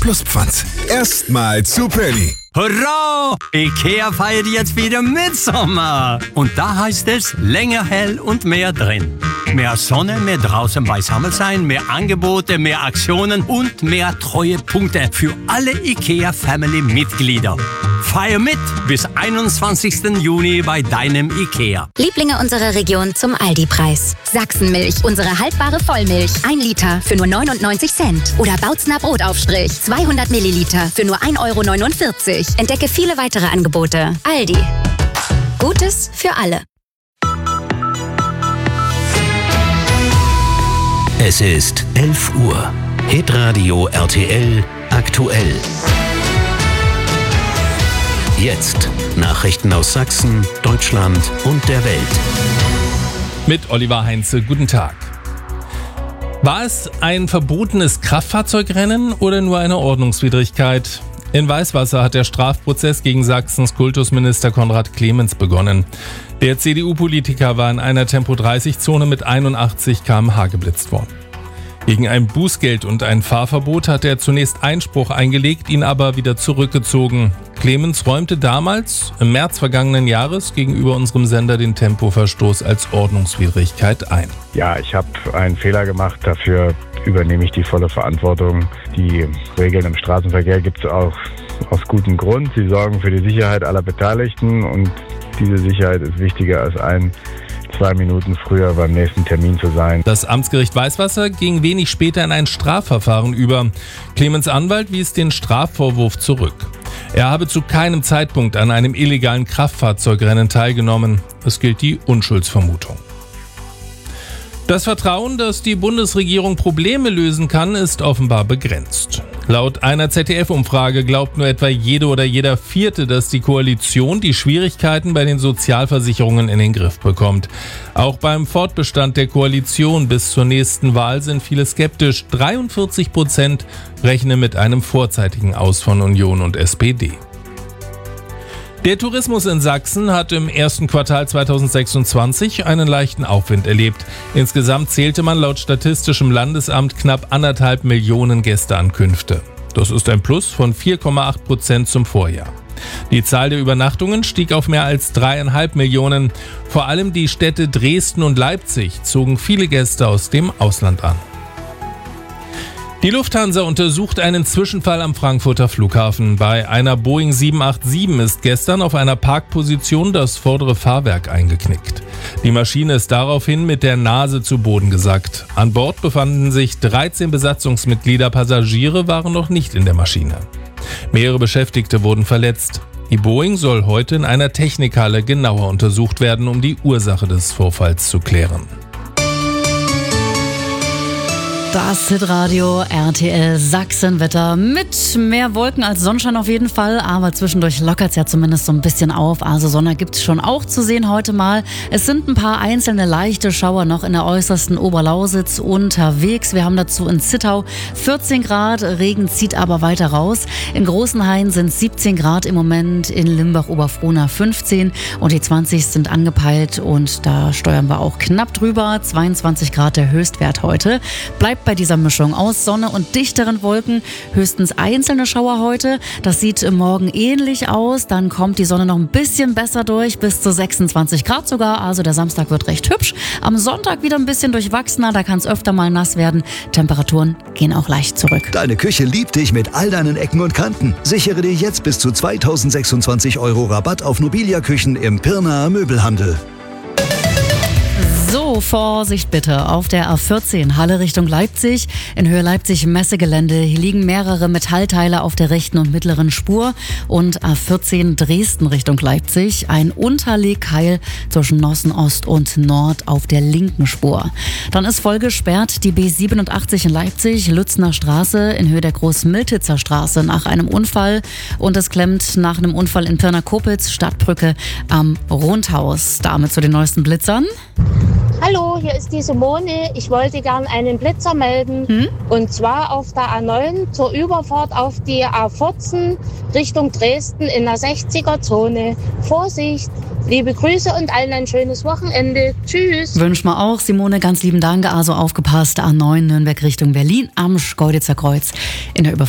Pluspfand. Erstmal zu Penny. Hurra! IKEA feiert jetzt wieder Mitsommer. Und da heißt es länger hell und mehr drin. Mehr Sonne, mehr draußen beisammen sein, mehr Angebote, mehr Aktionen und mehr Treuepunkte für alle IKEA-Family-Mitglieder. Feier mit bis 21. Juni bei deinem IKEA. Lieblinge unserer Region zum Aldi-Preis. Sachsenmilch, unsere haltbare Vollmilch. 1 Liter für nur 99 Cent. Oder Bautzner Brotaufstrich, 200 Milliliter für nur 1,49 €. Entdecke viele weitere Angebote. Aldi. Gutes für alle. Es ist 11 Uhr. Hitradio RTL aktuell. Jetzt Nachrichten aus Sachsen, Deutschland und der Welt. Mit Oliver Heinze, guten Tag. War es ein verbotenes Kraftfahrzeugrennen oder nur eine Ordnungswidrigkeit? In Weißwasser hat der Strafprozess gegen Sachsens Kultusminister Konrad Clemens begonnen. Der CDU-Politiker war in einer Tempo-30-Zone mit 81 km/h geblitzt worden. Gegen ein Bußgeld und ein Fahrverbot hat er zunächst Einspruch eingelegt, ihn aber wieder zurückgezogen. Clemens räumte damals, im März vergangenen Jahres, gegenüber unserem Sender den Tempoverstoß als Ordnungswidrigkeit ein. Ja, ich habe einen Fehler gemacht, dafür übernehme ich die volle Verantwortung. Die Regeln im Straßenverkehr gibt es auch aus gutem Grund. Sie sorgen für die Sicherheit aller Beteiligten und diese Sicherheit ist wichtiger als 2 Minuten früher beim nächsten Termin zu sein. Das Amtsgericht Weißwasser ging wenig später in ein Strafverfahren über. Clemens' Anwalt wies den Strafvorwurf zurück. Er habe zu keinem Zeitpunkt an einem illegalen Kraftfahrzeugrennen teilgenommen. Es gilt die Unschuldsvermutung. Das Vertrauen, dass die Bundesregierung Probleme lösen kann, ist offenbar begrenzt. Laut einer ZDF-Umfrage glaubt nur etwa jede oder jeder Vierte, dass die Koalition die Schwierigkeiten bei den Sozialversicherungen in den Griff bekommt. Auch beim Fortbestand der Koalition bis zur nächsten Wahl sind viele skeptisch. 43% rechnen mit einem vorzeitigen Aus von Union und SPD. Der Tourismus in Sachsen hat im ersten Quartal 2026 einen leichten Aufwind erlebt. Insgesamt zählte man laut Statistischem Landesamt knapp 1,5 Millionen Gästeankünfte. Das ist ein Plus von 4,8% zum Vorjahr. Die Zahl der Übernachtungen stieg auf mehr als 3,5 Millionen. Vor allem die Städte Dresden und Leipzig zogen viele Gäste aus dem Ausland an. Die Lufthansa untersucht einen Zwischenfall am Frankfurter Flughafen. Bei einer Boeing 787 ist gestern auf einer Parkposition das vordere Fahrwerk eingeknickt. Die Maschine ist daraufhin mit der Nase zu Boden gesackt. An Bord befanden sich 13 Besatzungsmitglieder, Passagiere waren noch nicht in der Maschine. Mehrere Beschäftigte wurden verletzt. Die Boeing soll heute in einer Technikhalle genauer untersucht werden, um die Ursache des Vorfalls zu klären. Das Hitradio RTL Sachsenwetter mit mehr Wolken als Sonnenschein auf jeden Fall, aber zwischendurch lockert es ja zumindest so ein bisschen auf. Also Sonne gibt es schon auch zu sehen heute mal. Es sind ein paar einzelne leichte Schauer noch in der äußersten Oberlausitz unterwegs. Wir haben dazu in Zittau 14 Grad, Regen zieht aber weiter raus. In Großenhain sind 17 Grad im Moment, in Limbach-Oberfrohna 15 und die 20 sind angepeilt und da steuern wir auch knapp drüber. 22 Grad der Höchstwert heute. Bleibt bei dieser Mischung aus Sonne und dichteren Wolken höchstens einzelne Schauer heute. Das sieht morgen ähnlich aus. Dann kommt die Sonne noch ein bisschen besser durch, bis zu 26 Grad sogar. Also der Samstag wird recht hübsch. Am Sonntag wieder ein bisschen durchwachsener. Da kann es öfter mal nass werden. Temperaturen gehen auch leicht zurück. Deine Küche liebt dich mit all deinen Ecken und Kanten. Sichere dir jetzt bis zu 2.026 € Rabatt auf Nobilia-Küchen im Pirnaer Möbelhandel. So, Vorsicht bitte auf der A14 Halle Richtung Leipzig. In Höhe Leipzig Messegelände. Hier liegen mehrere Metallteile auf der rechten und mittleren Spur. Und A14 Dresden Richtung Leipzig. Ein Unterlegkeil zwischen Nossen Ost und Nord auf der linken Spur. Dann ist voll gesperrt die B87 in Leipzig, Lützner Straße in Höhe der Groß-Miltitzer Straße nach einem Unfall. Und es klemmt nach einem Unfall in Pirna-Kopitz, Stadtbrücke am Rundhaus. Damit zu den neuesten Blitzern. Hallo, hier ist die Simone. Ich wollte gern einen Blitzer melden. Und zwar auf der A9 zur Überfahrt auf die A14 Richtung Dresden in der 60er-Zone. Vorsicht! Liebe Grüße und allen ein schönes Wochenende. Tschüss. Wünschen wir auch, Simone, ganz lieben Dank. Also aufgepasst, A9 Nürnberg Richtung Berlin am Schkeuditzer Kreuz in der